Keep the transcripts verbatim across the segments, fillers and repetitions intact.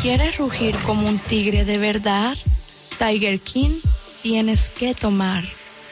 ¿Quieres rugir como un tigre de verdad? Tiger King tienes que tomar.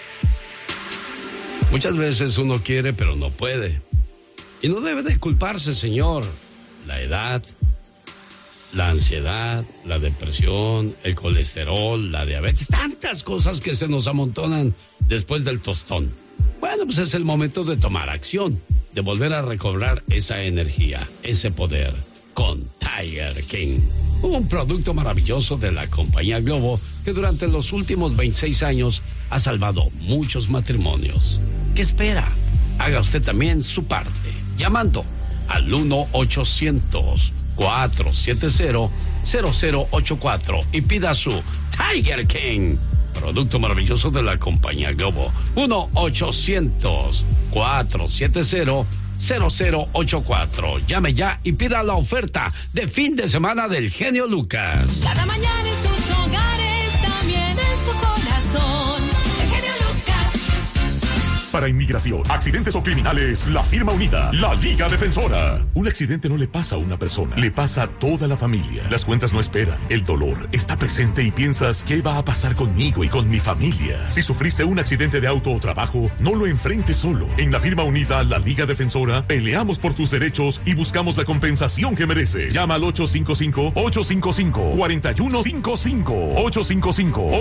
Muchas veces uno quiere, pero no puede. Y no debe de culparse, señor. La edad, la ansiedad, la depresión, el colesterol, la diabetes, tantas cosas que se nos amontonan después del tostón. Bueno, pues es el momento de tomar acción, de volver a recobrar esa energía, ese poder, con Tiger King. Un producto maravilloso de la compañía Globo que durante los últimos veintiséis años ha salvado muchos matrimonios. ¿Qué espera? Haga usted también su parte, llamando al uno ochocientos, cuatrocientos setenta, cero cero ocho cuatro y pida su Tiger King, producto maravilloso de la compañía Globo. uno ochocientos, cuatrocientos setenta, cero cero ocho cuatro. Llame ya y pida la oferta de fin de semana del genio Lucas. Cada mañana en sus hogares, también en su corazón. El genio Lucas. Para inmigración, accidentes o criminales, la firma unida, la Liga Defensora. Un accidente no le pasa a una persona, le pasa a toda la familia. Las cuentas no esperan, el dolor está presente y piensas, ¿qué va a pasar conmigo y con mi familia? Si sufriste un accidente de auto o trabajo, no lo enfrentes solo. En la firma unida, la Liga Defensora, peleamos por tus derechos y buscamos la compensación que mereces. Llama al ocho cinco cinco, ocho cinco cinco, cuatro uno cinco cinco, ocho cinco cinco